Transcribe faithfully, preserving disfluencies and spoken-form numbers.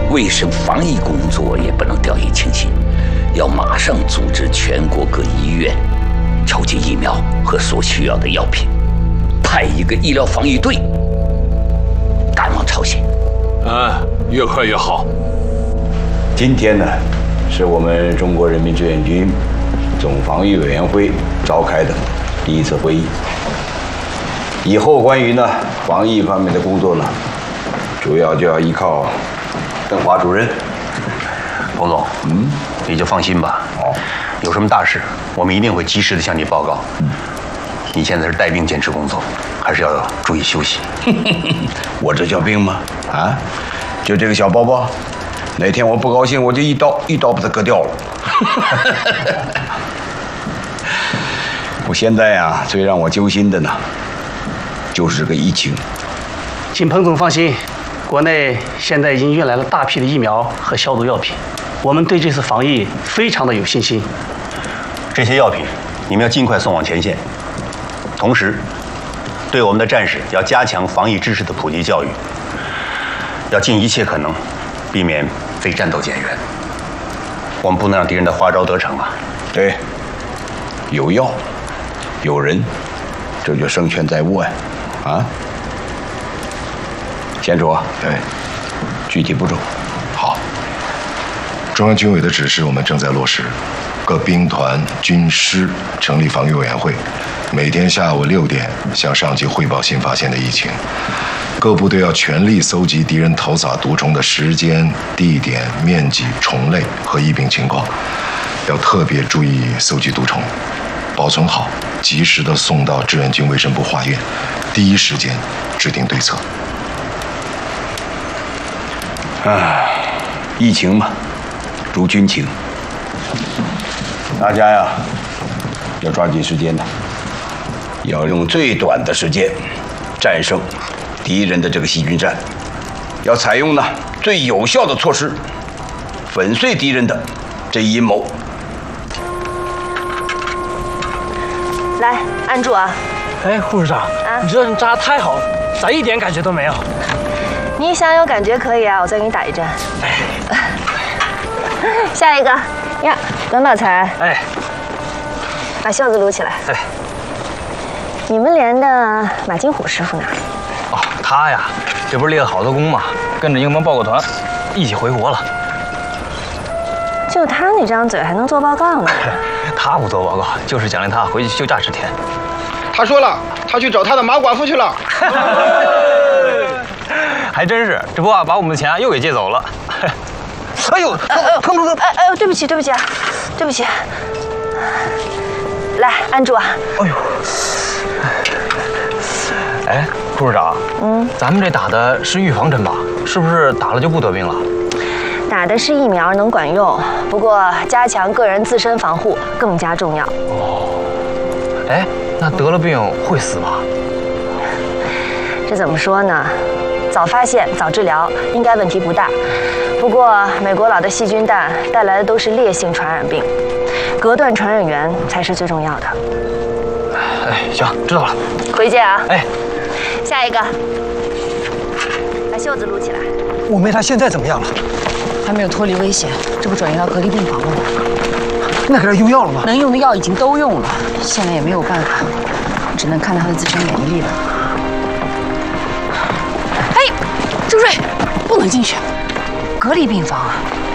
卫生防疫工作也不能掉以轻心，要马上组织全国各医院筹集疫苗和所需要的药品，派一个医疗防疫队赶往朝鲜。 嗯，越快越好。 今天呢，是我们中国人民志愿军总防疫委员会召开的第一次会议。以后关于呢防疫方面的工作呢，主要就要依靠邓华主任。 彭总，嗯，你就放心吧。哦，有什么大事，我们一定会及时的向你报告。嗯，你现在是带病坚持工作，还是要注意休息。 我这叫病吗？啊，就这个小包包，哪天我不高兴，我就一刀一刀把它割掉了。我现在啊，最让我揪心的呢，就是这个疫情。 请彭总放心，国内现在已经运来了大批的疫苗和消毒药品，我们对这次防疫非常的有信心。 这些药品你们要尽快送往前线，同时对我们的战士要加强防疫知识的普及教育，要尽一切可能避免非战斗减员。我们不能让敌人的花招得逞啊！ 对，有药，有人，这就胜券在握呀！啊，贤主啊， 对， 具体步骤。 好，中央军委的指示我们正在落实，各兵团、军师成立防御委员会，每天下午六点向上级汇报新发现的疫情。各部队要全力搜集敌人投撒毒虫的时间、地点、面积、虫类和疫病情况，要特别注意搜集毒虫，保存好，及时的送到志愿军卫生部化验，第一时间制定对策。 唉，疫情嘛，如军情，大家呀要抓紧时间的，要用最短的时间战胜敌人的这个细菌战，要采用呢最有效的措施，粉碎敌人的这一阴谋。 来，按住啊！ 哎，护士长，啊、你这针扎得太好了，咋一点感觉都没有？ 你想有感觉可以啊，我再给你打一针。哎，下一个呀，短宝才。哎，把袖子撸起来。哎，你们连的马金虎师傅呢？ 哦，他呀，这不是立了好多功吗？跟着英盟报告团一起回国了。 就他那张嘴还能做报告呢？ 他不做报告，就是奖励他回去休假十天。 他说了，他去找他的马寡妇去了。 还真是，这不啊，把我们的钱又给借走了。哎呦， 碰碰碰！哎哎呦，对不起对不起啊，对不起。来，按住啊！哎呦， 哎，护士长，嗯，咱们这打的是预防针吧？是不是打了就不得病了？ 打的是疫苗，能管用，不过加强个人自身防护更加重要。 哦，哎，那得了病会死吗？ 这怎么说呢？早发现、早治疗，应该问题不大。不过，美国佬的细菌弹带来的都是烈性传染病，隔断传染源才是最重要的。 哎，行，知道了。 回见啊！ 哎， 下一个，把袖子撸起来。 我妹她现在怎么样了？ 还没有脱离危险，这不转移到隔离病房了吗？ 那给她用药了吗？ 能用的药已经都用了，现在也没有办法，只能看她的自身免疫力了。哎，周瑞，不能进去，隔离病房啊！